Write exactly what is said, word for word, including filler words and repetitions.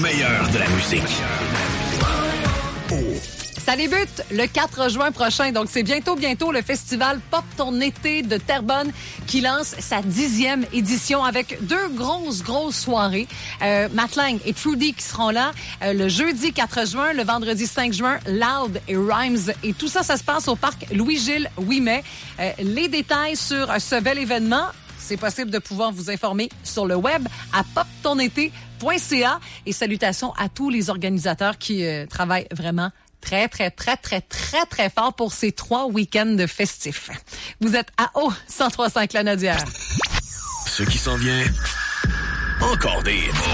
meilleur de la musique. Ça débute le quatre juin prochain, donc c'est bientôt, bientôt le festival Pop Ton Été de Terrebonne qui lance sa dixième édition avec deux grosses, grosses soirées. Euh, Matt Lang et Trudy qui seront là euh, le jeudi quatre juin, le vendredi cinq juin, Loud et Rhymes. Et tout ça, ça se passe au parc Louis-Gilles Ouimet. Euh, les détails sur ce bel événement, c'est possible de pouvoir vous informer sur le web à pop ton été point c a. Et salutations à tous les organisateurs qui euh, travaillent vraiment très, très, très, très, très, très fort pour ces trois week-ends festifs. Vous êtes à O cent trois virgule cinq La Nodière. Ce qui s'en vient, encore des hits.